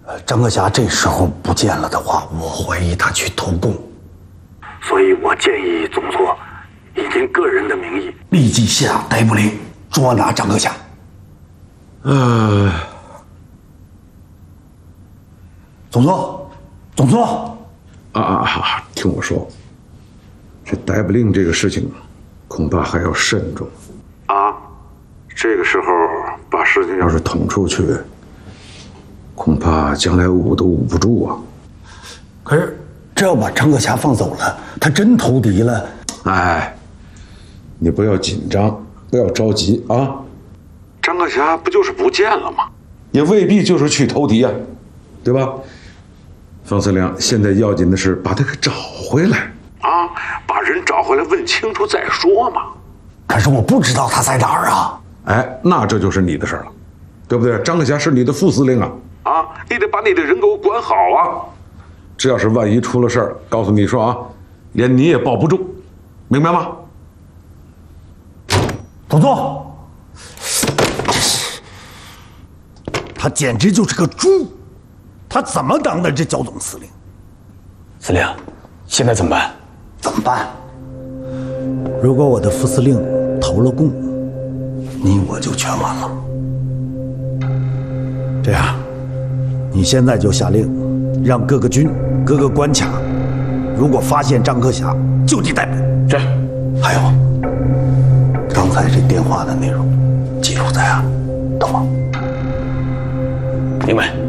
张克侠这时候不见了的话，我怀疑他去投共，所以我建议总座以您个人的名义立即下逮捕令，捉拿张克侠。总座， 听我说，这逮捕令这个事情，恐怕还要慎重啊。这个时候把事情要是捅出去，恐怕将来捂都捂不住啊。 可是，这要把张克侠放走了，他真投敌了。 哎，你不要紧张，不要着急啊。张克侠不就是不见了吗？也未必就是去投敌啊，对吧？方司令，现在要紧的是把他给找回来啊，把人找回来问清楚再说嘛。 可是我不知道他在哪儿啊。 哎，那这就是你的事了，对不对？张克侠是你的副司令啊，你得把你的人给我管好啊。这要是万一出了事儿，告诉你说啊，连你也保不住，明白吗？ 总座，他简直就是个猪，他怎么当的这焦总司令？ 司令，现在怎么办？ 怎么办？如果我的副司令投了共，你我就全完了。这样，你现在就下令，让各个军、各个关卡，如果发现张克侠，就地逮捕。 是。 还有，刚才这电话的内容记录在案，懂吗？ 明白。